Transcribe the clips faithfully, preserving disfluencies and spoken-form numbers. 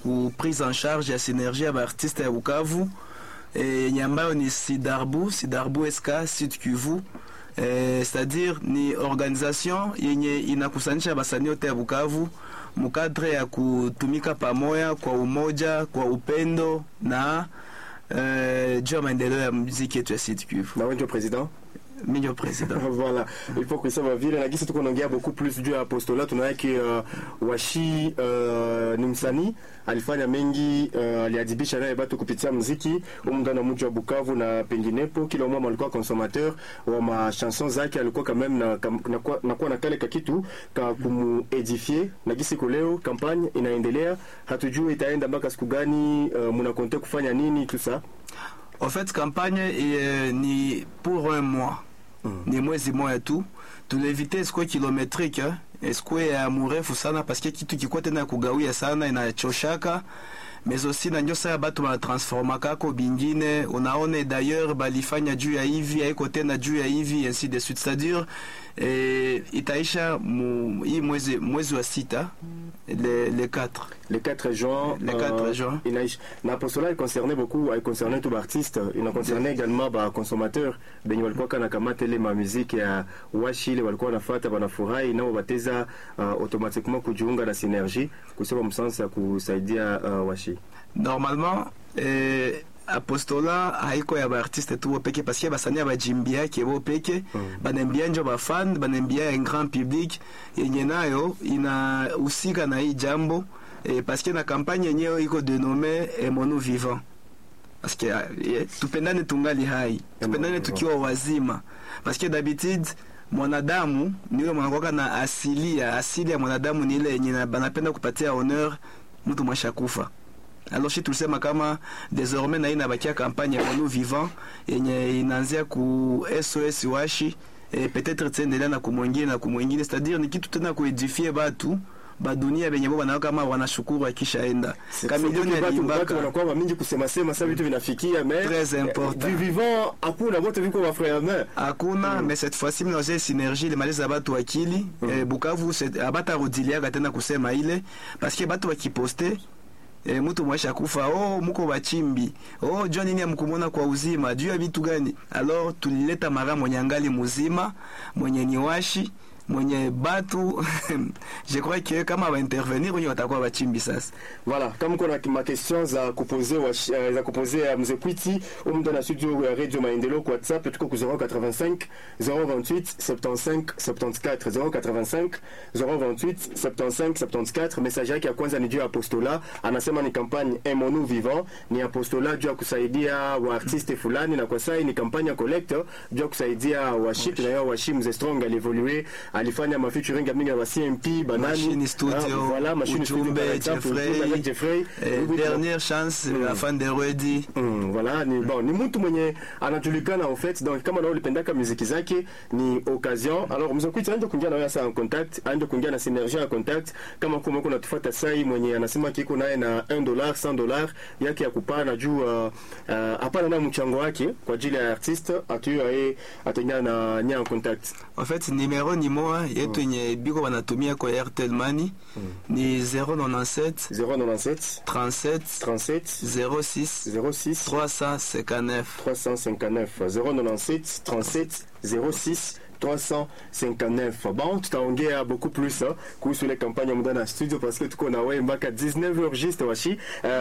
ku prise en charge ya synergie ya artiste ya Bukavu e nyambayo ni Sidarbu Sidarbu S K Sud Kivu. Eh, c'est-à-dire ni organisation yenye inakusanisha basanii wote ya Bukavu mukadre ya kutumika pamoja kwa umoja, kwa upendo na eh, juu ya maendeleo ya muziki yetu ya Sud Kivu. Na wewe ndio president? Mimi ndio president. Voilà. Il faut que ça va vile na kisi tuko naongea beaucoup plus juu ya apostolat. Tunaona ki uh, Washi uh, ni msanii alifanya mengi, uh, aliadibisha naye watu kupitia muziki umndana mji wa Bukavu na penginepo. Kila mmoja alikuwa consommateur wa ma chansons zake, alikuwa quand même na na kwa na, kwa na kale ka kitu ka kumuedifier. Na kisi leo campagne inaendelea, hatujui itaenda mpaka siku gani, uh, mna compter kufanya nini tout ça. En fait, campagne est ni pour un mois. Mm. Ni mwezi moja tu. Tulevite esko kilometrique, esko ya murefu sana parce que kitu kiko tena kugawia sana inachoshaka. Mais aussi na nyosa ya batu ma transforma kako bingine, unaone d'ailleurs balifanya juu ya hivi, haiko tena juu ya hivi, ainsi de suite. C'est-à-dire eh, itaisha mu, hii mwezi mwezi wa sita, le le quatre. Le quatre juin. Le quatre euh, juin. Inaisha. Na postola il concernait beaucoup, il concernait tout artiste, il concernait également ba consommateurs, benye walikuwa kana kama tele ma musique ya Washi ile walikuwa nafuata banafurahi nao bateza uh, automatiquement kujiunga na synergie kusema msansa ya kusaidia uh, Washi. Normalement eh, apostola haiko ya ba artiste tu peke parce que basania ba jimbia ki bo peke mm. banembia njo ba fan banembia un grand public yenye nayo ina usika na hii jambo eh, parce que na campagne yenyewe iko dénommé Emono Vivant parce que eh, tupendane tungali hai tupendane tukiwa wazima parce que d'habitude mwanadamu niwe mwanakoka na asili ya asili ya mwanadamu ni ile yenye banapenda kupatia honneur mtu mwashakufa. Alors si tulisema kama désormais na ina bakia campagne ya Emono Vivant yenye inaanzia ku S O S Washi et peut-être tsendelea na kumwingine na kumwingine, c'est-à-dire ni kitu tena kuedifier batu badunia benye bo banao kama wanashukuru akishaenda kamilioni ya limbaka wanakuwa mingi kusema sema sasa vitu vinafikia mais très important du vivant hakuna wote viko wa frère main hakuna mm. mais cette fois-ci mna aussi synergie le maliza batu akili mm. eh, Bukavu c'est abata rudilia tena kusema ile parce que batu wakiposte E, mtu mwesha kufa oh muko bachimbi oh John nini amkumona kwa uzima juu ya vitu gani. Alors tulileta mara mwenye angali muzima mwenye ni Washi mwenye batu je crois que kama va intervenir wenye watakuwa bachimbi sasa. Voilà, kama kuna ma question za kuposer wa uh, za kuposer mzee Kwiti au mtu na studio ya Radio Maendeleo kwa WhatsApp tuko ku zéro quatre-vingt-cinq zéro vingt-huit soixante-quinze soixante-quatorze zéro quatre-vingt-cinq zéro vingt-huit soixante-quinze soixante-quatorze. Message yake ya kwanza ni juu ya apostola, anasema ni campagne Emono Vivant, ni apostola juu ya kusaidia wa artiste fulani na kwa sasa ni campagne collector juu ya kusaidia Washi na yao Washi mzee Strong alievoluer alifanya ma featuring mingi na C M P Banani Machine Studio ah, voilà Machine Studio Jeffrey, Jeffrey. Eh, oui, dernière chance mm. la fan de Redi mm, voilà ni bon ni mtu mwenye anajulikana en fait, donc kama nao lipendaka muziki zake ni occasion. Alors mzee Kwiti anaenda kuingia na wewe en contact, anaenda kuingia na synergie en contact kama kama kuna tufuata sai mwenye anasema kiko naye na un dollar cent dollars yake ya kupana juu uh, uh, hapana na mchango wake kwa ajili ya artiste atuye atenya na nya en contact. En fait numéro ni moa yetu yenye mm. biko wanatumia kwa Airtel Money mm. ni zéro neuf sept trente-sept trente-sept zéro six zéro six trois cent cinquante-neuf trois cent cinquante-neuf zéro neuf sept trente-sept zéro six trois cent cinquante-neuf. Bon, tutaongea beaucoup plus hein, kuhusu ile kampanya muda na studio parce que tuko na wewe mpaka dix-neuf heures juste Washi.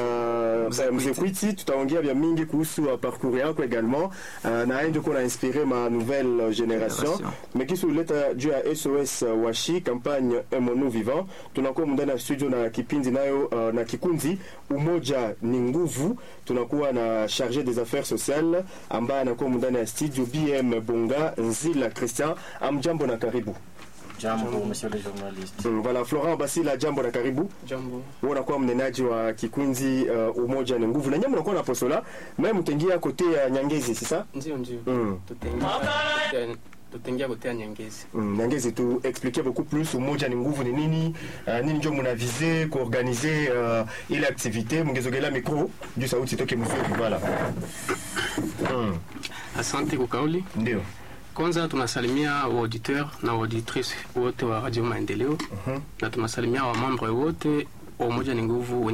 Euh, mzee Kwiti tutaongea vya mingi kuhusu uh, parcours yako également uh, na ndio kuna inspiré ma nouvelle génération. Mais kisu leta juu ya S O S uh, Washi campagne Emono Vivant, tunakuwa muda na studio na kipindi nayo uh, na kikundi umoja ni nguvu, tunakuwa na chargé des affaires sociales ambaye anakuwa muda na studio B M Bonga Nzila Christian. Amjambo na karibu. Jambo monsieur le journaliste. Mm, voilà Florent Basila, jambo na karibu. Jambo. Wewe unakuwa mnenaji wa kikundi uh, umoja ni nguvu. Na nyinyi mnakuwa na postola, mimi mtengia kote ya Nyangezi, si ça? Ndio ndio. Mm. Tutengia tutengia kote ya Nyangezi. Mm, Nyangezi tu expliquer beaucoup plus umoja ni nguvu ni nini? Uh, nini ndio mna viser kuorganiser uh, ile activité, mngezogela micro, juu sauti toke mzuri voilà. Mm. Asante kwa kauli. Ndio. Kwanza tunasalimia auditeur na auditrice wote wa Radio Maendeleo. Uh-huh. Na tunasalimia wa membre wote wa umoja ni nguvu wenye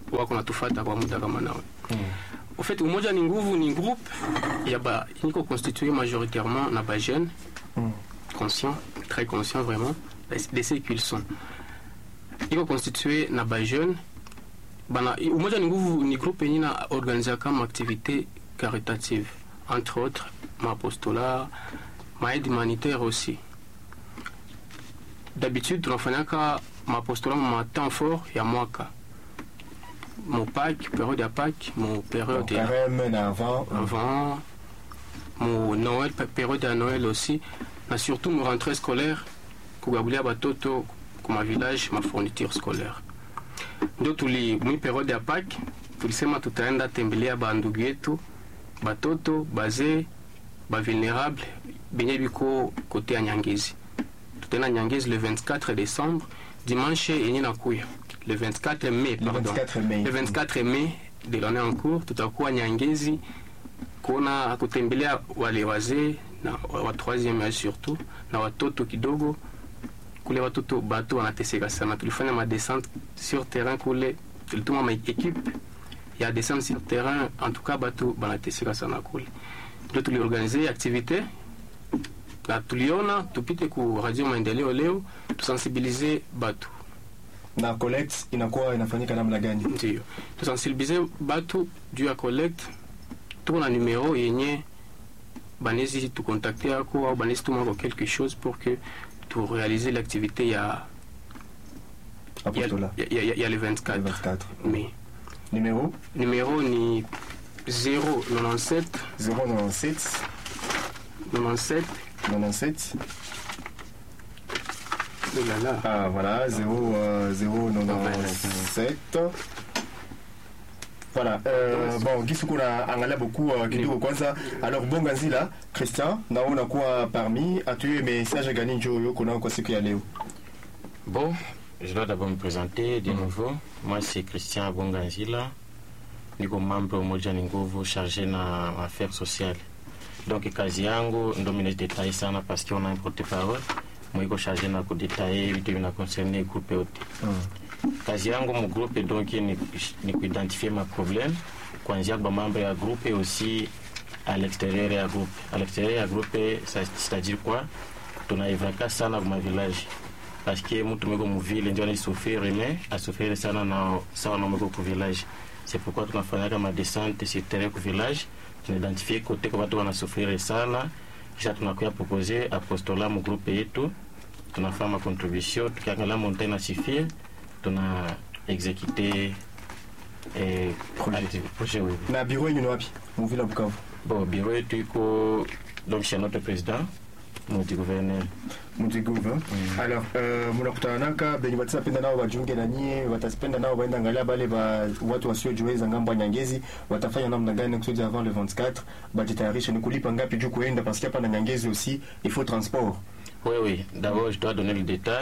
wako natufata kwa muda kama nawe. Mm. Au fait, umoja ni nguvu ni groupe ya ba iko constitué majoritairement na ba jeunes mm. conscients, très conscients vraiment de ce qu'ils sont. Iko constitué na ba jeunes bana umoja ni nguvu ni groupe yenye na organiser kama activité caritative, entre autres mapostola, maide humanitaire aussi. D'habitude tunafanyaka mapostola ma temps fort ya mwaka. Mon Pâques, période à Pâques, mon période de carême avant, avant, mon Noël, période à Noël aussi, mais surtout mon rentrée scolaire, Kugaboulia Batoto, comme ma village, ma fourniture scolaire. Donc, les mi période à Pâques, tulisema tutaenda tembelea bandugu yetu, batoto, bazee, ba vulnérable, benye biko côté à Nyangezi. Tutaenda Nyangezi le vingt-quatre décembre, dimanche yenye nakuya. Le vingt-quatre mai, pardon. Le vingt-quatre mai. Le vingt-quatre mai de l'année en cours, tutakuwa Nyangezi kuna kutembelea wale wazee na wa troisième âge surtout na watoto kidogo. Kule watoto bato wanateseka sana. Tulifanya ma descente sur terrain kule, tulituma ma équipe ya descente sur terrain, en tout cas bato banateseka sana kule. Ndio tuliorganize activité na tuliona tupite ku Radio Maendeleo leo tusensibiliser bato. Na collecte inakuwa inafanyika namna gani? Ndio. Tusensibiliser batu juu ya collecte. Tuko na numero yenye banezi tu contacter yako au banezi tu mwako quelque chose pour que tu réaliser l'activité ya Apostola. Ya, ya, ya, ya le vingt-quatre. Le vingt-quatre. Mais numéro numéro ni zéro quatre-vingt-sept zéro quatre-vingt-sept quatre-vingt-sept quatre-vingt-sept Oh là là. Ah voilà, zéro quatre-vingt-sept. Voilà, euh, bon, Gisukuna angalia beaucoup uh, kidogo kwanza. Alors bonga nzila, Christian, naona kuwa parmi atuye message gani njo yo kuna kwa siku ya leo. Bon, je dois d'abord me présenter de nouveau. Moi c'est Christian Bonganzila. Niko membre Umoja ni Nguvu chargé na affaires sociales. Donc kazi yangu ndo mine détailler sana parce qu'on a un porte-parole. Moi iko chargé na ko détailler vitu vina concerner groupe yote. Mm. Kazi yangu mu groupe donc ni ni kuidentifier ma problème kuanzia kwa membre ya groupe et aussi à l'extérieur ya groupe. À l'extérieur ya groupe ça c'est-à-dire quoi? Tunaivaka sana kwa village. Parce que mtu mweko mu ville ndio anasouffrir mais a souffrir sana na sawa na mweko ku village. C'est pourquoi tunafanya kama descente sur terrain ku village, tunaidentifie kote kwa watu wanasouffrir sana. Kisha tunakuya proposer apostola mu groupe yetu, tunafanya contribution, tukiangalia montagne na sifie, tuna exécuter eh projet projet oui. Na bureau yenu wapi? Mu villa Bukavu. Bon, bureau yetu iko donc chez notre président, notre gouverneur. Notre gouverneur. Mm. Alors, euh mnakutanaka benye watapenda nao wajunge na nyie, watapenda nao waenda angalia bale ba watu wasiojiweza ngambo Nyangezi, watafanya namna gani kusudi avant le vingt-quatre, bajitayarisha ni kulipa ngapi juu kuenda parce que hapa na Nyangezi aussi il faut transport. Oui oui, d'abord je dois donner le détail.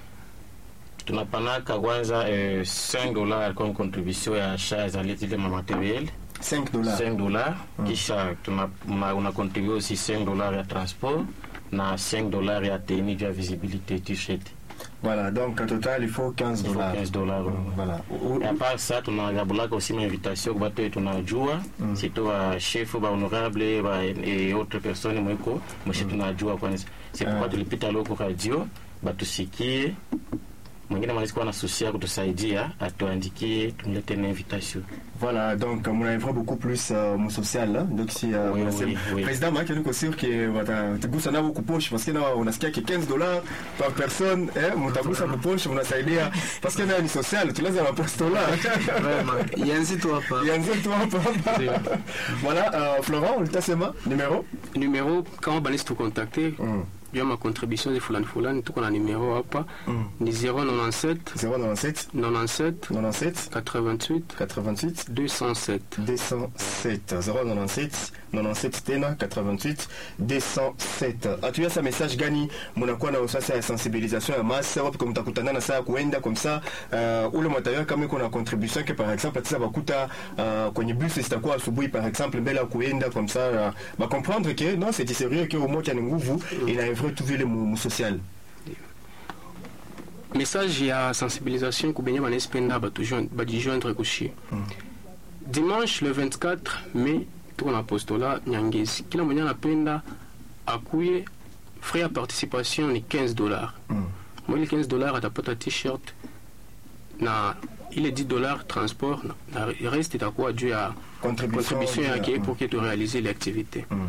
Tunapanaka kwanza eh, cinq dollars comme contribution ya achat za litre matériel. cinq dollars. cinq dollars. Mm. Kisha tuna una contribué aussi cinq dollars ya transport na cinq dollars ya tenue de visibilité t-shirt. Voilà, donc en total il faut quinze dollars. quinze dollars. Mm, voilà. Et à part ça, tunagabulaka aussi une invitation kwa watu tunajua, mm. Surtout wa chef ba honorable ba et autres personnes mweko, mshi tunajua kwanza. C'est pourquoi tulipita loko radio, batusikie. Mwingine mwanisi kwa na souci ya kutusaidia atuandikie tumlete une invitation. Voilà, donc on a vraiment beaucoup plus euh, mon social là. Donc si euh, oui, oui, oui. Président Maki nous sûr que voilà, tu goûtes na beaucoup poche parce que là on a ce qu'il y a quinze dollars par personne, hein, mon tabou ça poche, on a ça idée parce que là ni social, tu laisses la poste là. Vraiment. Il y a un site toi pas. Il y a un site toi pas. Voilà, euh, Florent, le tassema numéro Numéro quand on balise tout contacter. Mm. J'ai ma contribution de Fulan Fulan, tout qu'on a numéro hapa, mm. ni zéro quatre-vingt-sept zéro quatre-vingt-sept quatre-vingt-sept quatre-vingt-sept quatre-vingt-huit quatre-vingt-huit deux cent sept deux cent sept zéro quatre-vingt-sept quatre-vingt-sept tena quatre-vingt-huit deux cent sept. Atuya sa message gani munakuwa na usasa ya sensibilisation ya masse wapi comme takutana na saa kuenda comme ça euh, ule matériel kama iko na contribution que par exemple atisa bakuta uh, kwenye bus sitakuwa asubuhi par exemple mbele ya kuenda comme ça uh, ba comprendre que non c'est sérieux que au moins ni nguvu ina vrai tout vile mu social. message ya sensibilisation kubenye banespenda badijoindre kushi mm. Dimanche le vingt-quatre mai tuko na apostola Nyangezi, kila mwenye anapenda akuye. Frais ya participation ni quinze dollars mm. Mwili quinze dollars atapata t-shirt na ile dix dollars transport na, na reste itakuwa juu ya contribution yake pour que tu réaliser l'activité mm.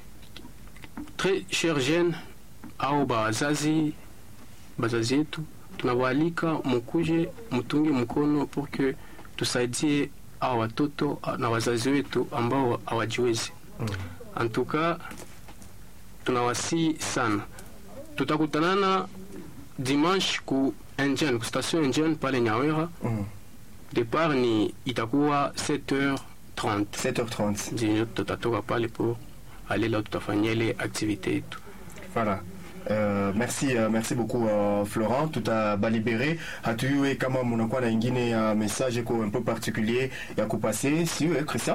Très cher jeune au bazazi bazazi yetu tunawaalika mukuje mtungi mkono pour que tusaidie hao watoto na wazazi wetu ambao hawajiwezi mm. En tout cas tunawasi sana. Tutakutanana dimanche ku engine ku station engine pale Nyawera mm. Départ ni itakuwa sept heures trente sept heures trente ndio tutatoka pale pour aller là tutafanya ile activité yetu. Voilà. Euh, merci euh, merci beaucoup euh, Florent, tout a balibéré hatuiwe kama munakuwa na ingine ya message ko un peu particulier ya kupasser si euh, Christian.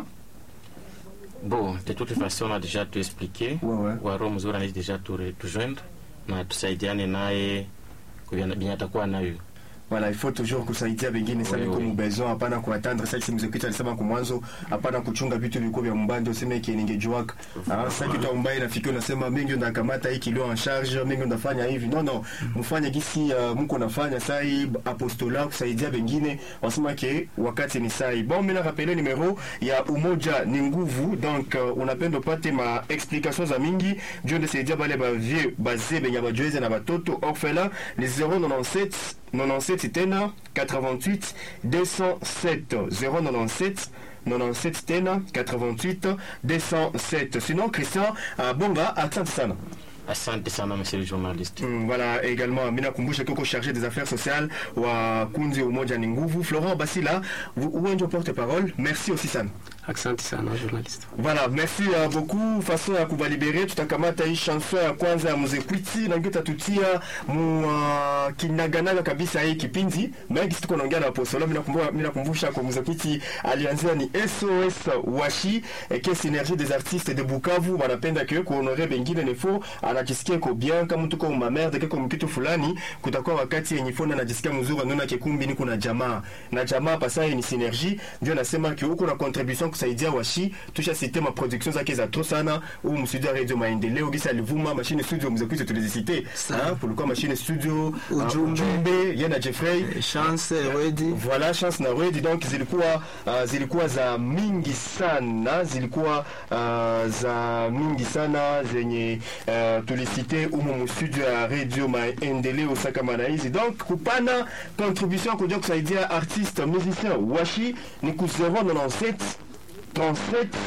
Bon, de toute façon on a déjà tout expliqué. Ouais ouais. Waro mzuri anaweza déjà tout tout joindre na tusaidiane naye kubiana atakuwa nayo. Voilà, il faut toujours kusaidia wengine sasa biko mubezo hapana kuatendre sasa mzee kitu alisema kwa mwanzo hapana kuchunga vitu viko vya mbando useme ki ningejuaka. Ah sasa kitu ambaye inafikia unasema mingi ndo kamata hiki kilo en charge mingi ndafanya hivi. Non non, mfanye gisi uh, mko nafanya sasa hii apostola kusaidia wengine wasema ke wakati ni sai. Bon, mimi na rappeler numero ya umoja ni nguvu. Donc uh, unapenda upate ma explications za mingi ndio ndio saidia bale ba vieux bazé benya bajoeze na batoto orphelin les zéro neuf sept quatre-vingt-sept tena quatre-vingt-huit deux cent sept zéro neuf sept quatre-vingt-sept tena quatre-vingt-huit deux cent sept. Sinon Christian uh, Bonga, asante sana. Asante sana monsieur le journaliste. Mm, voilà, également mina kumbusha kiko chargé des affaires sociales wa kundi umoja ni nguvu Florent Basila, vous êtes porte-parole. Merci aussi sana. Asante sana journaliste. Voilà, merci uh, beaucoup. Façon ya kubalibere tutakamata hii chanson ya kwanza ya Muzekwiti na ngeta tutia mu uh, kinaganaga kabisa hii kipindi. Mengi tuko naongea na Apostola, mina kumbusha mina kumbusha kwa Muzekwiti alianzia ni S O S Washi et que synergie des artistes de Bukavu wanapenda que kuhonorer bengine nefo anajisikia ko bien kama mtu kwa mamerde kama mkitu fulani kutakuwa wakati yenye fona anajisikia mzuri anaona kikumbi ni kuna jamaa na jamaa pasa ni synergie ndio nasema que huko na contribution kusaidia Washi tusha citer ma production zake za trop sana ou mstudio Radio Maendeleo gisa alivuma machine studio Muzekwiti tulisite hein pour le quoi machine studio Ujumbe yana Jeffrey chance ready voilà chance na ready donc zilikuwa uh, zilikuwa za mingi sana zilikuwa uh, za mingi sana zenye uh, tulisite umu studio ya Radio Maendeleo Sakama na hizi donc kupana contribution kuja kusaidia artiste musicien Washi ni ku zéro neuf sept trente-sept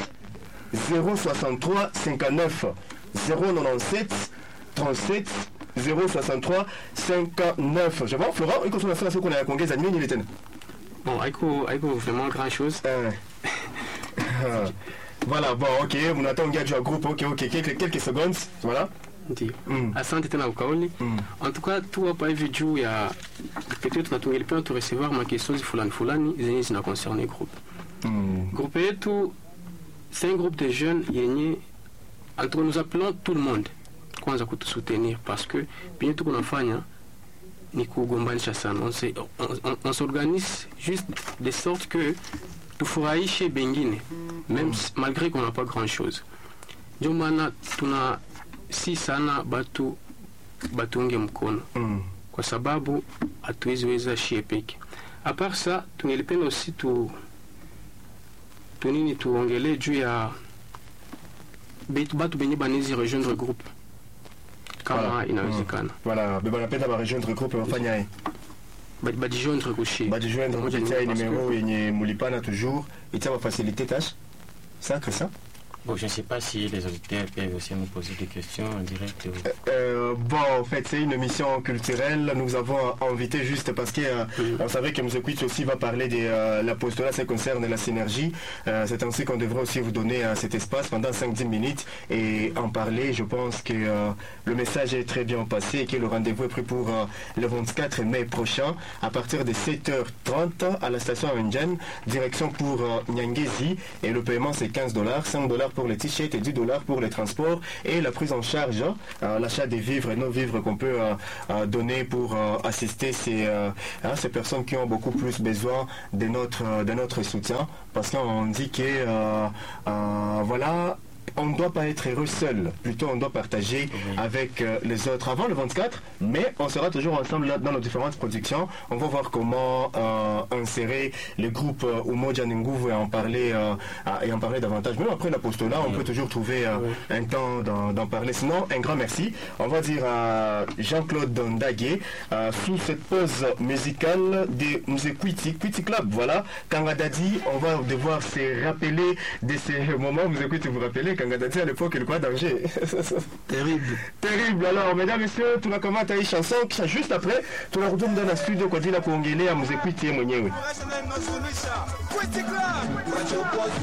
zéro soixante-trois cinquante-neuf zéro neuf sept trente-sept zéro soixante-trois cinquante-neuf. Je vois Florent, il continue à faire ce qu'on a congé à nuit il était. Bon, aiko aiko vraiment grand chose. Euh. Voilà, bon, OK, on attend un gars du groupe, OK, OK, quelques, quelques secondes, voilà. Ndio. Mm. Asante tena ukauli. Mm. En tout cas, tu hapa hivi juu ya peut-être tunatungelipewa tu recevoir ma questions fulani fulani zenye zina concerner groupe. Mm. Groupe yetu c'est un groupe de jeunes yenye entre nous appelons tout le monde kwanza kutusoutenir parce que bien tuko nafanya ni kugombanisha sana. On se on, on, on s'organise juste de sorte que tufurahishe bengine même mm. malgré qu'on n'a pas grand chose. Ndio maana tuna si sana batu batunge mkono mm. kwa sababu hatuwezi weza shie peke. A part ça tungelipenda aussi tu tunini tuongele juu ya betu batu benye banezi rejoindre groupe kama voilà. Inawezekana. Voilà, beba napenda ba rejoindre groupe wafanya hii. Ba ba rejoindre kushi. Ba rejoindre kutia numéro yenye mulipana toujours, itaba faciliter tâche. Ça que ça. Bon, je ne sais pas si les auditeurs peuvent aussi nous poser des questions en direct. Euh, euh, bon, en fait, c'est une émission culturelle. Nous avons invité juste parce que euh, mm-hmm. on savait que Muzekwiti aussi va parler de euh, l'apostolat, ça concerne la synergie. Euh, c'est ainsi qu'on devrait aussi vous donner euh, cet espace pendant cinq dix minutes et en parler. Je pense que euh, le message est très bien passé et que le rendez-vous est pris pour euh, le vingt-quatre mai prochain à partir de sept heures trente à la station Wengen, direction pour euh, Nyangezi et le paiement c'est quinze dollars, cinq dollars dollars pour les t-shirts et dix dollars pour les transports et la prise en charge, euh, l'achat des vivres et nos vivres qu'on peut euh, euh, donner pour euh, assister ces, euh, hein, ces personnes qui ont beaucoup plus besoin de notre, euh, de notre soutien, parce qu'on dit que euh, euh, voilà, on ne doit pas être heureux seul, plutôt on doit partager oui. avec euh, les autres avant le vingt-quatre, mais on sera toujours ensemble là, dans nos différentes productions. On va voir comment euh, insérer le groupe euh, Umoja Nguvu et en parler euh, et en parler davantage. Même après l'apostolat, oui. on peut toujours trouver euh, oui. un temps d'en, d'en parler. Sinon, un grand merci. On va dire à Jean-Claude Ndagué euh, sous cette pause musicale de Mzekwiti Kwiti Club. Voilà, Kangadadi, on va devoir se rappeler de ces moments. Mzekwiti, vous vous rappelez Kangadadi à l'époque, il quoi danger. Terrible. Terrible. Alors, mesdames et messieurs, tu vas commenter une chanson qui juste après, tu vas retourner dans la studio kwa dila kuongelea Mzekwiti mwenyewe.